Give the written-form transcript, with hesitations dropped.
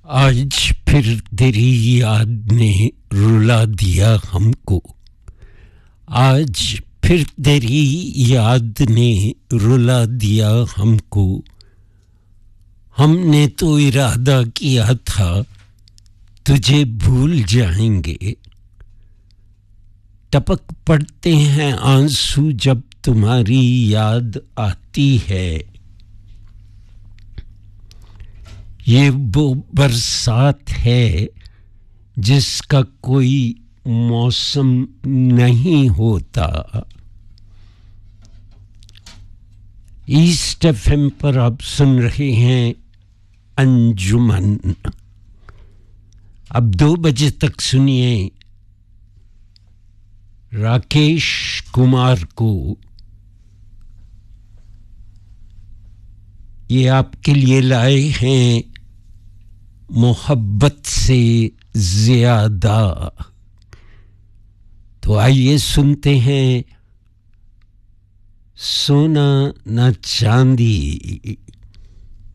आज फिर तेरी याद ने रुला दिया हमको। आज फिर तेरी याद ने रुला दिया हमको। हमने तो इरादा किया था तुझे भूल जाएंगे। टपक पड़ते हैं आंसू जब तुम्हारी याद आती है। ये वो बरसात है जिसका कोई मौसम नहीं होता। ईस्ट एफएम पर आप सुन रहे हैं अंजुमन। अब 2 बजे तक सुनिए राकेश कुमार को। ये आपके लिए लाए हैं मोहब्बत से ज्यादा। तो आइए सुनते हैं सोना न चांदी।